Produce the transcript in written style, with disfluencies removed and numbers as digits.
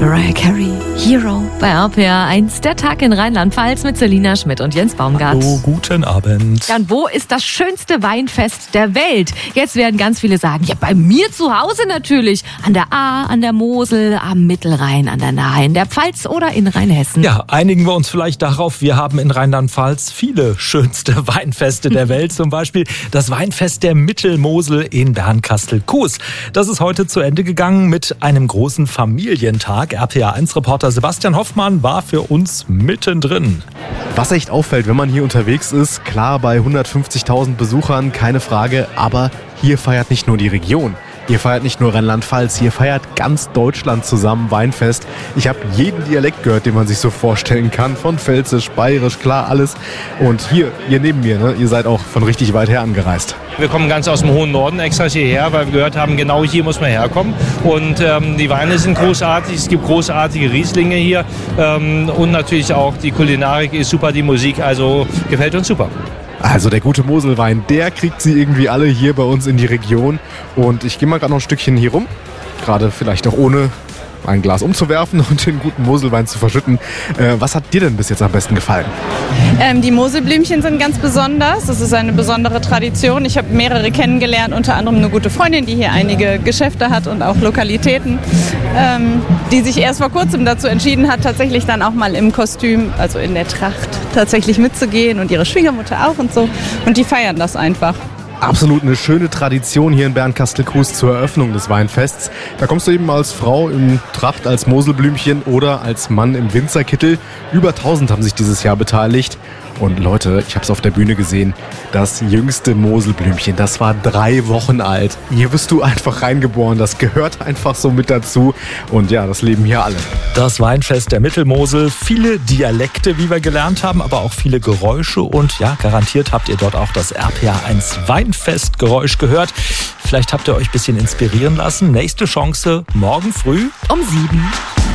Mariah Carey, Hero bei RPA 1, der Tag in Rheinland-Pfalz mit Selina Schmidt und Jens Baumgart. Hallo, guten Abend. Ja, und wo ist das schönste Weinfest der Welt? Jetzt werden ganz viele sagen, ja, bei mir zu Hause natürlich. An der Ahr, an der Mosel, am Mittelrhein, an der Nahe, in der Pfalz oder in Rheinhessen. Ja, einigen wir uns vielleicht darauf, wir haben in Rheinland-Pfalz viele schönste Weinfeste der Welt. Zum Beispiel das Weinfest der Mittelmosel in Bernkastel-Kues. Das ist heute zu Ende gegangen mit einem großen Familientag. RPA1-Reporter Sebastian Hoffmann war für uns mittendrin. Was echt auffällt, wenn man hier unterwegs ist, klar bei 150.000 Besuchern, keine Frage, aber hier feiert nicht nur die Region. Hier feiert nicht nur Rheinland-Pfalz, hier feiert ganz Deutschland zusammen Weinfest. Ich habe jeden Dialekt gehört, den man sich so vorstellen kann. Von Pfälzisch, Bayerisch, klar, alles. Und hier neben mir, ne, ihr seid auch von richtig weit her angereist. Wir kommen ganz aus dem hohen Norden extra hierher, weil wir gehört haben, genau hier muss man herkommen. Und die Weine sind großartig, es gibt großartige Rieslinge hier. Und natürlich auch die Kulinarik ist super, die Musik, also gefällt uns super. Also der gute Moselwein, der kriegt sie irgendwie alle hier bei uns in die Region. Und ich gehe mal gerade noch ein Stückchen hier rum, gerade vielleicht auch ohne ein Glas umzuwerfen und den guten Moselwein zu verschütten. Was hat dir denn bis jetzt am besten gefallen? Die Moselblümchen sind ganz besonders. Das ist eine besondere Tradition. Ich habe mehrere kennengelernt, unter anderem eine gute Freundin, die hier einige Geschäfte hat und auch Lokalitäten, die sich erst vor kurzem dazu entschieden hat, tatsächlich dann auch mal im Kostüm, also in der Tracht, tatsächlich mitzugehen und ihre Schwiegermutter auch und so. Und die feiern das einfach. Absolut eine schöne Tradition hier in Bernkastel-Kues zur Eröffnung des Weinfests. Da kommst du eben als Frau in Tracht, als Moselblümchen oder als Mann im Winzerkittel. Über 1000 haben sich dieses Jahr beteiligt. Und Leute, ich habe es auf der Bühne gesehen, das jüngste Moselblümchen, das war 3 Wochen alt. Hier wirst du einfach reingeboren, das gehört einfach so mit dazu. Und ja, das leben hier alle. Das Weinfest der Mittelmosel, viele Dialekte, wie wir gelernt haben, aber auch viele Geräusche. Und ja, garantiert habt ihr dort auch das RPA1 Weinfestgeräusch gehört. Vielleicht habt ihr euch ein bisschen inspirieren lassen. Nächste Chance morgen früh um 7.